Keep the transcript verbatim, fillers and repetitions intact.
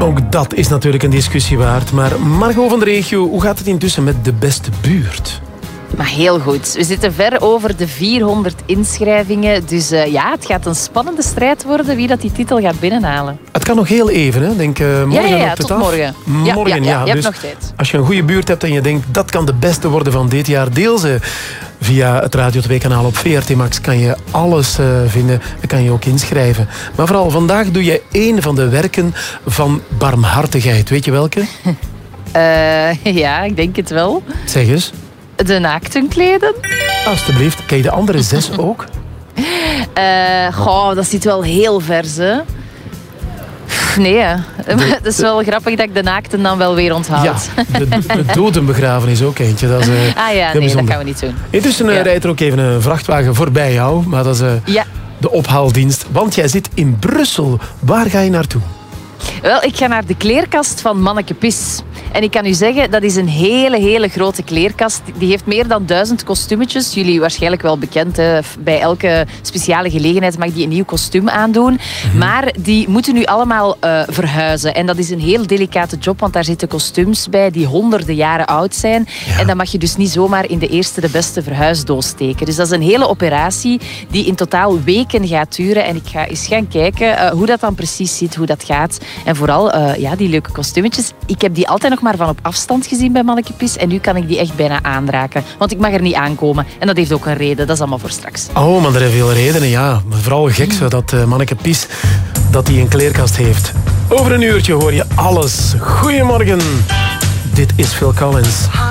Ook dat is natuurlijk een discussie waard. Maar Margot van de regio, hoe gaat het intussen met de beste buurt? Maar heel goed. We zitten ver over de vierhonderd inschrijvingen. Dus uh, ja, het gaat een spannende strijd worden wie dat die titel gaat binnenhalen. Het kan nog heel even, hè? Denk uh, morgen ja, ja, ja, op het tot af. morgen. Morgen, ja. ja, ja. Je dus hebt nog tijd. Als je een goede buurt hebt en je denkt dat kan de beste worden van dit jaar, deel ze. Via het Radio twee kanaal op V R T Max kan je alles uh, vinden. Dan kan je ook inschrijven. Maar vooral vandaag doe je één van de werken van barmhartigheid. Weet je welke? Uh, ja, ik denk het wel. Zeg eens. De naakten kleden. Alsjeblieft. Ken je de andere zes ook? Uh, goh, dat zit wel heel vers, hè? Nee, hè. De, het is wel de... grappig dat ik de naakten dan wel weer onthoud. Ja, de, de dodenbegrafenis ook eentje. Dat is, uh, ah ja, nee, bijzonder. Dat gaan we niet doen. Intussen uh, ja. rijdt er ook even een vrachtwagen voorbij jou. Maar dat is uh, ja. de ophaaldienst. Want jij zit in Brussel. Waar ga je naartoe? Wel, ik ga naar de kleerkast van Manneke Pis. En ik kan u zeggen, dat is een hele, hele grote kleerkast. Die heeft meer dan duizend kostuumetjes. Jullie waarschijnlijk wel bekend. Hè? Bij elke speciale gelegenheid mag die een nieuw kostuum aandoen. Mm-hmm. Maar die moeten nu allemaal uh, verhuizen. En dat is een heel delicate job, want daar zitten kostuums bij die honderden jaren oud zijn. Ja. En dat mag je dus niet zomaar in de eerste de beste verhuisdoos steken. Dus dat is een hele operatie die in totaal weken gaat duren. En ik ga eens gaan kijken uh, hoe dat dan precies zit, hoe dat gaat. En vooral uh, ja, die leuke kostuumetjes. Ik heb die altijd nog maar van op afstand gezien bij Manneke Pis. En nu kan ik die echt bijna aanraken. Want ik mag er niet aankomen. En dat heeft ook een reden. Dat is allemaal voor straks. Oh, maar er zijn veel redenen, ja. Maar vooral gek zo dat uh, Manneke Pis dat die een kleerkast heeft. Over een uurtje hoor je alles. Goedemorgen. Dit is Phil Collins.